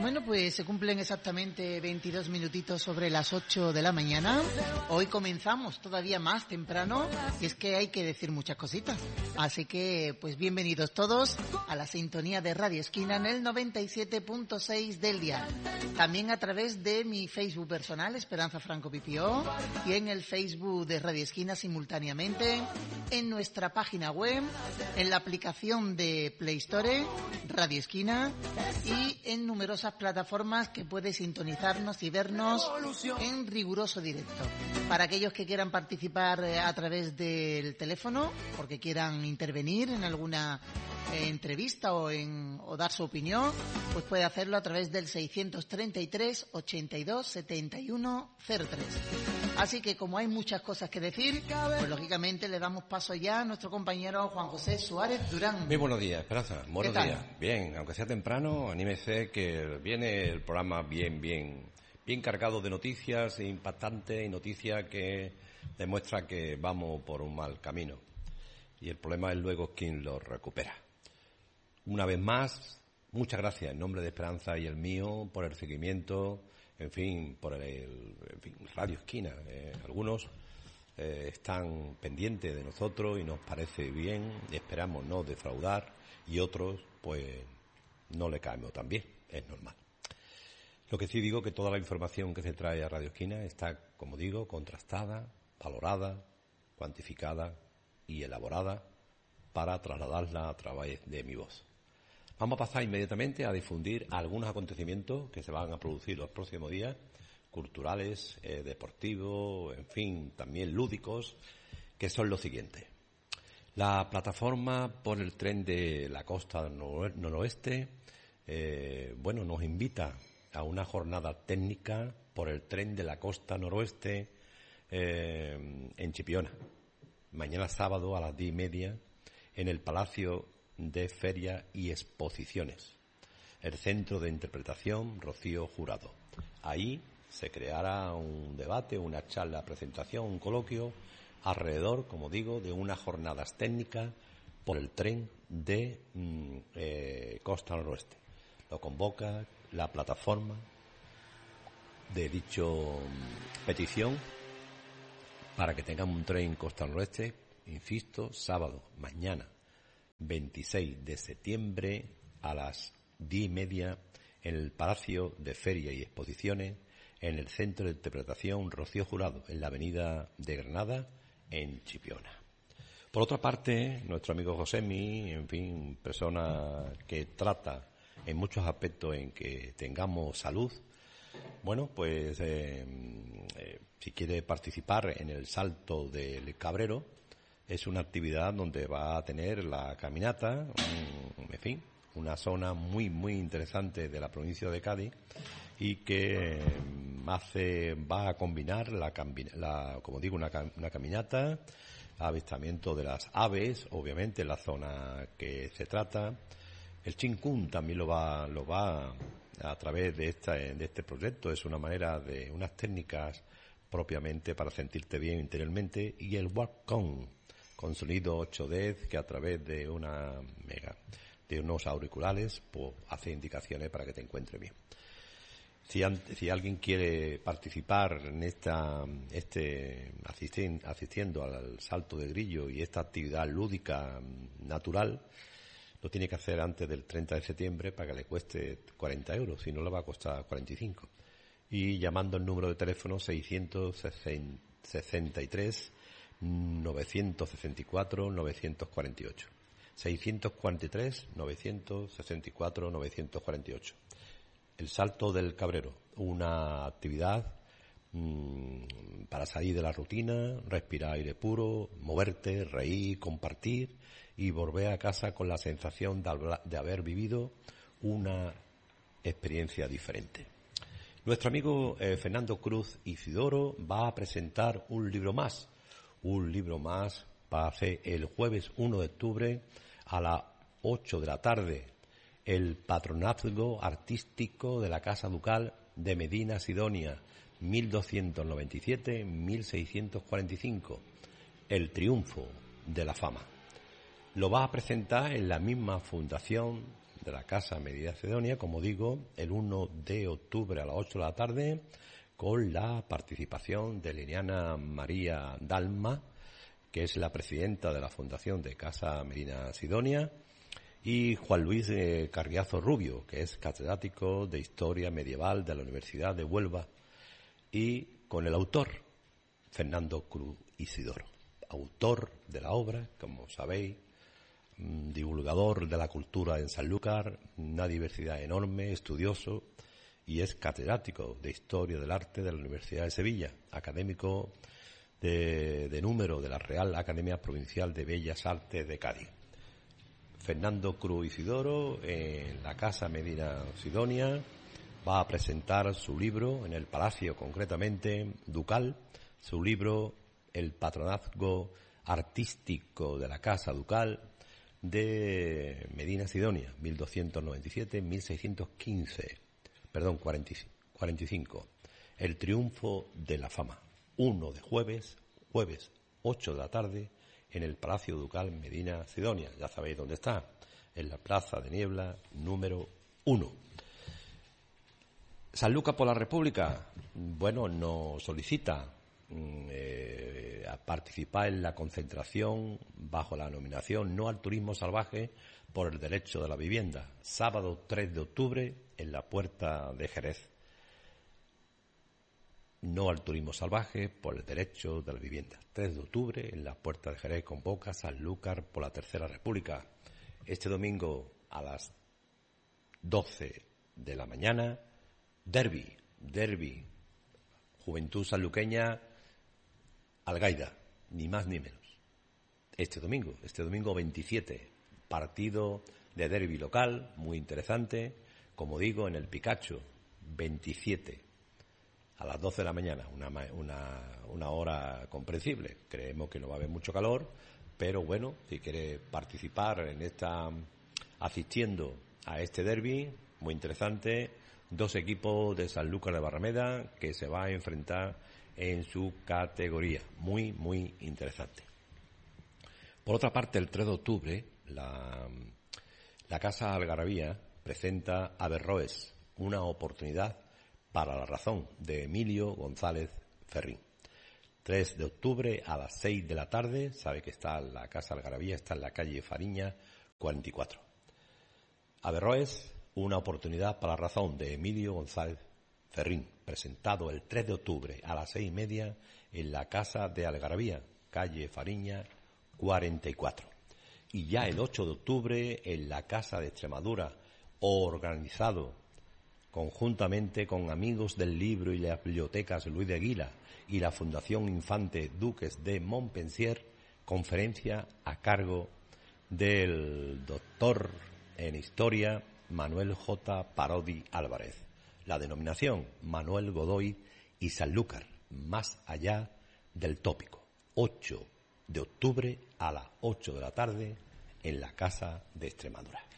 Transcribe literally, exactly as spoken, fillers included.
Bueno, pues se cumplen exactamente veintidós minutitos sobre las ocho de la mañana. Hoy comenzamos todavía más temprano y es que hay que decir muchas cositas. Así que, pues bienvenidos todos a la sintonía de Radio Esquina en el noventa y siete punto seis del dial. También a través de mi Facebook personal, Esperanza Franco Pipió, y en el Facebook de Radio Esquina simultáneamente, en nuestra página web, en la aplicación de Play Store, Radio Esquina, y en numerosas plataformas que puede sintonizarnos y vernos en riguroso directo. Para aquellos que quieran participar a través del teléfono, porque quieran intervenir en alguna eh, entrevista o, en, o dar su opinión, pues puede hacerlo a través del seiscientos treinta y tres, ochenta y dos, setenta y uno, cero tres. Así que como hay muchas cosas que decir, pues lógicamente le damos paso ya a nuestro compañero Juan José Suárez Durán. Muy buenos días, Esperanza. Buenos días. Bien, aunque sea temprano, anímese que viene el programa bien, bien, bien cargado de noticias impactantes y noticias que demuestra que vamos por un mal camino. Y el problema es luego quién lo recupera. Una vez más, muchas gracias en nombre de Esperanza y el mío por el seguimiento. En fin, por el en fin, Radio Esquina. Eh, algunos eh, están pendientes de nosotros y nos parece bien, esperamos no defraudar, y otros, pues, no le caemos tan bien, es normal. Lo que sí digo que toda la información que se trae a Radio Esquina está, como digo, contrastada, valorada, cuantificada y elaborada para trasladarla a través de mi voz. Vamos a pasar inmediatamente a difundir algunos acontecimientos que se van a producir los próximos días, culturales, eh, deportivos, en fin, también lúdicos, que son los siguientes. La plataforma por el tren de la costa nor- noroeste, eh, bueno, nos invita a una jornada técnica por el tren de la costa noroeste eh, en Chipiona. Mañana sábado a las diez y media en el Palacio de Feria y Exposiciones, el Centro de Interpretación Rocío Jurado. Ahí se creará un debate, una charla, presentación, un coloquio alrededor, como digo, de unas jornadas técnicas por el tren de mm, eh, Costa Noroeste. Lo convoca la plataforma de dicho mm, petición para que tengamos un tren Costa Noroeste, insisto, sábado, mañana, veintiséis de septiembre a las diez y media en el Palacio de Feria y Exposiciones, en el Centro de Interpretación Rocío Jurado, en la Avenida de Granada, en Chipiona. Por otra parte, nuestro amigo Josemi, en fin, persona que trata en muchos aspectos en que tengamos salud, bueno, pues eh, eh, si quiere participar en el Salto del Cabrero, es una actividad donde va a tener la caminata, un, en fin, una zona muy, muy interesante de la provincia de Cádiz y que hace, va a combinar, la, la como digo, una, una caminata, avistamiento de las aves, obviamente, en la zona que se trata. El Chincún también lo va, lo va a través de, esta, de este proyecto. Es una manera de, unas técnicas propiamente para sentirte bien interiormente. Y el Walk-On, con sonido ocho D, que a través de una mega, de unos auriculares, pues hace indicaciones para que te encuentres bien. Si, si alguien quiere participar en esta, este, asisten, asistiendo al salto de grillo y esta actividad lúdica natural, lo tiene que hacer antes del treinta de septiembre para que le cueste cuarenta euros, si no le va a costar cuarenta y cinco. Y llamando el número de teléfono seiscientos sesenta y tres, novecientos sesenta y cuatro, novecientos cuarenta y ocho. seiscientos cuarenta y tres, novecientos sesenta y cuatro, novecientos cuarenta y ocho. El Salto del Cabrero, una actividad mmm, para salir de la rutina, respirar aire puro, moverte, reír, compartir y volver a casa con la sensación de, de haber vivido una experiencia diferente. Nuestro amigo eh, Fernando Cruz Isidoro va a presentar un libro más, un libro más para hacer el jueves uno de octubre a las ocho de la tarde, el Patronazgo Artístico de la Casa Ducal de Medina Sidonia, mil doscientos noventa y siete a mil seiscientos cuarenta y cinco, el triunfo de la fama. Lo va a presentar en la misma fundación de la Casa Medina Sidonia, como digo, el uno de octubre a las ocho de la tarde, con la participación de Liliana María Dalma, que es la presidenta de la Fundación de Casa Medina Sidonia, y Juan Luis eh, Carriazo Rubio, que es catedrático de Historia Medieval de la Universidad de Huelva, y con el autor, Fernando Cruz Isidoro, autor de la obra, como sabéis, divulgador de la cultura en Sanlúcar, una diversidad enorme, estudioso, y es catedrático de Historia del Arte de la Universidad de Sevilla, académico de, de número de la Real Academia Provincial de Bellas Artes de Cádiz. Fernando Cruz Isidoro, en la Casa Medina Sidonia, va a presentar su libro en el Palacio, concretamente Ducal, su libro El patronazgo artístico de la Casa Ducal de Medina Sidonia, mil doscientos noventa y siete a mil seiscientos quince, perdón, cuarenta y cinco. El triunfo de la fama, uno de jueves, jueves ocho de la tarde, en el Palacio Ducal Medina Sidonia. Ya sabéis dónde está, en la Plaza de Niebla número uno. Sanlúcar por la República, bueno, nos solicita eh, a participar en la concentración bajo la denominación No al Turismo Salvaje por el Derecho de la Vivienda, sábado tres de octubre en la Puerta de Jerez. No al turismo salvaje por el derecho de la vivienda. tres de octubre en la Puerta de Jerez convoca Sanlúcar por la Tercera República. Este domingo a las doce de la mañana, derbi, derbi, Juventud Sanluqueña, Algaida, ni más ni menos. Este domingo, este domingo veintisiete, partido de derbi local, muy interesante, como digo, en el Picacho, veintisiete. A las doce de la mañana, una, una, una hora comprensible. Creemos que no va a haber mucho calor, pero bueno, si quiere participar en esta, asistiendo a este derbi, muy interesante, dos equipos de Sanlúcar de Barrameda que se va a enfrentar en su categoría. Muy, muy interesante. Por otra parte, el tres de octubre, la, la Casa Algarabía presenta Averroes, una oportunidad para la razón, de Emilio González Ferrín. tres de octubre a las seis de la tarde, sabe que está la Casa Algarabía, está en la calle Fariña cuarenta y cuatro. Averroes, una oportunidad para la razón, de Emilio González Ferrín, presentado el tres de octubre a las seis y media en la Casa de Algarabía, calle Fariña cuarenta y cuatro. Y ya el ocho de octubre en la Casa de Extremadura, organizado conjuntamente con Amigos del Libro y las Bibliotecas Luis de Aguila y la Fundación Infante Duques de Montpensier, conferencia a cargo del doctor en Historia Manuel J. Parodi Álvarez. La denominación Manuel Godoy y Sanlúcar, más allá del tópico. ocho de octubre a las ocho de la tarde en la Casa de Extremadura.